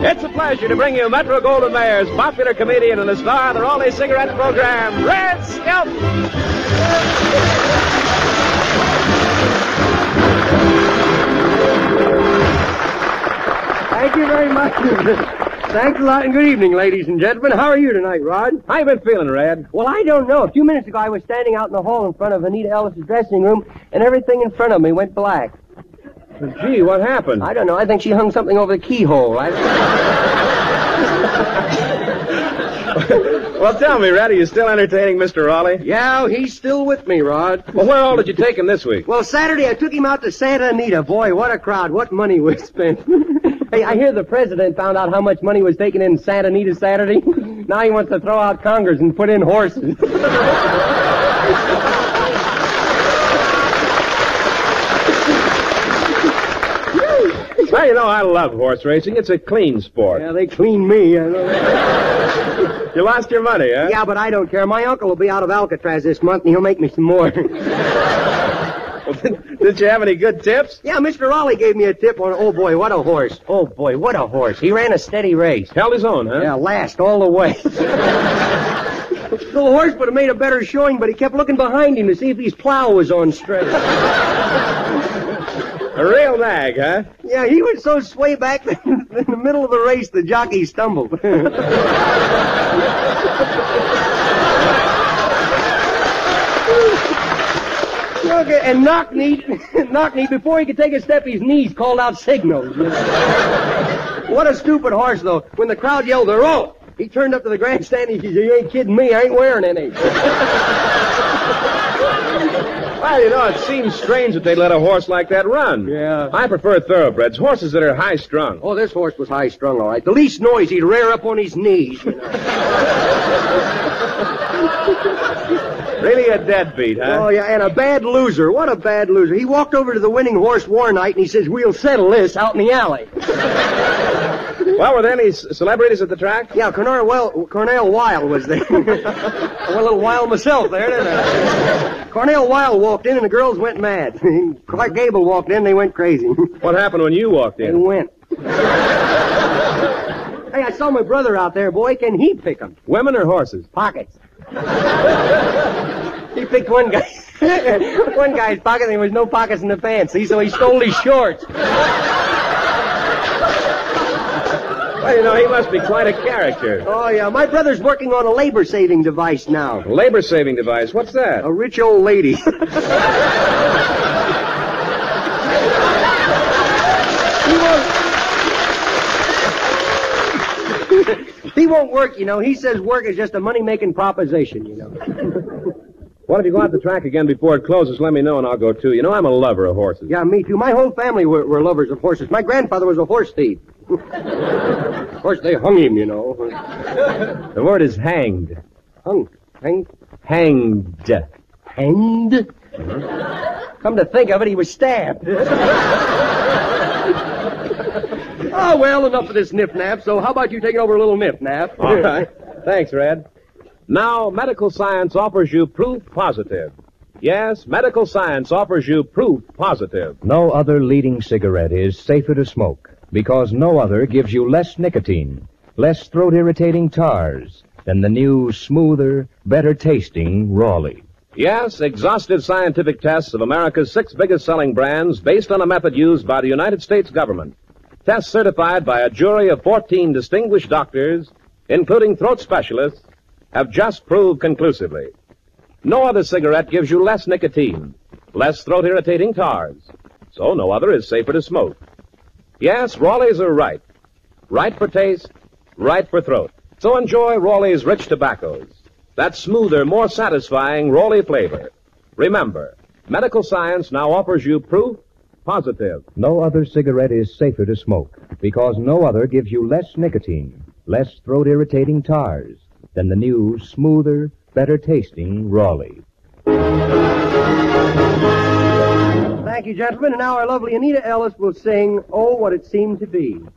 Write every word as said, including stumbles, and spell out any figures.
It's a pleasure to bring you Metro Goldwyn Mayer's popular comedian and the star of the Raleigh Cigarette program, Red Skelton. Thank you very much. Thanks a lot, and good evening, ladies and gentlemen. How are you tonight, Rod? How you been feeling, Red? Well, I don't know. A few minutes ago, I was standing out in the hall in front of Anita Ellis's dressing room, and everything in front of me went black. Well, gee, what happened? I don't know. I think she hung something over the keyhole. I... Well, tell me, Red, are you still entertaining Mister Raleigh? Yeah, he's still with me, Rod. Well, where all did you take him this week? Well, Saturday, I took him out to Santa Anita. Boy, what a crowd. What money we spent. Hey, I hear the president found out how much money was taken in Santa Anita Saturday. Now he wants to throw out Congress and put in horses. Well, you know, I love horse racing. It's a clean sport. Yeah, they clean me. I know. You lost your money, huh? Yeah, but I don't care. My uncle will be out of Alcatraz this month, and he'll make me some more. Well, did, did you have any good tips? Yeah, Mister Raleigh gave me a tip on, oh, boy, what a horse. Oh, boy, what a horse. He ran a steady race. Held his own, huh? Yeah, last all the way. The horse would have made a better showing, but he kept looking behind him to see if his plow was on straight. A real nag, huh? Yeah, he was so sway back that in the middle of the race, the jockey stumbled. Okay, and Knock-Knee, Knock-Knee, before he could take a step, his knees called out signals. What a stupid horse, though. When the crowd yelled, "They're off!" He turned up to the grandstand and he said, "You ain't kidding me, I ain't wearing any." Well, you know, it seems strange that they let a horse like that run. Yeah. I prefer thoroughbreds, horses that are high-strung. Oh, this horse was high-strung, all right. The least noise, he'd rear up on his knees. You know. Really a deadbeat, huh? Oh, yeah, and a bad loser. What a bad loser. He walked over to the winning horse war night and he says, "We'll settle this out in the alley." Well, were there any c- celebrities at the track? Yeah, Cornell, well, Cornell Wilde was there. I went a little wild myself there, didn't I? Cornell Wilde walked in and the girls went mad. Clark Gable walked in, they went crazy. What happened when you walked They in? went. Hey, I saw my brother out there, boy. Can he pick 'em? Women or horses? Pockets. He picked one guy. One guy's pocket, and there was no pockets in the pants. See, so he stole his shorts. Well, you know, he must be quite a character. Oh, yeah. My brother's working on a labor-saving device now. A labor-saving device. What's that? A rich old lady. He won't... He won't work, you know. He says work is just a money-making proposition, you know. Well, if you go out the track again before it closes, let me know and I'll go too. You know, I'm a lover of horses. Yeah, me too. My whole family were, were lovers of horses. My grandfather was a horse thief. Of course, they hung him, you know. The word is hanged. Hung? Hanged? Hanged. Hanged? Come to think of it, he was stabbed. Oh, well, enough of this nip-nap, so how about you taking over a little nip-nap? All right. Thanks, Red. Now, medical science offers you proof positive. Yes, medical science offers you proof positive. No other leading cigarette is safer to smoke because no other gives you less nicotine, less throat-irritating tars than the new, smoother, better-tasting Raleigh. Yes, exhaustive scientific tests of America's six biggest-selling brands based on a method used by the United States government. Tests certified by a jury of fourteen distinguished doctors, including throat specialists, have just proved conclusively. No other cigarette gives you less nicotine, less throat-irritating tars, so no other is safer to smoke. Yes, Raleigh's are right. Right for taste, right for throat. So enjoy Raleigh's rich tobaccos. That smoother, more satisfying Raleigh flavor. Remember, medical science now offers you proof positive. No other cigarette is safer to smoke because no other gives you less nicotine, less throat-irritating tars than the new, smoother, better-tasting Raleigh. Thank you, gentlemen. And now our lovely Anita Ellis will sing, "Oh, What It Seemed to Be."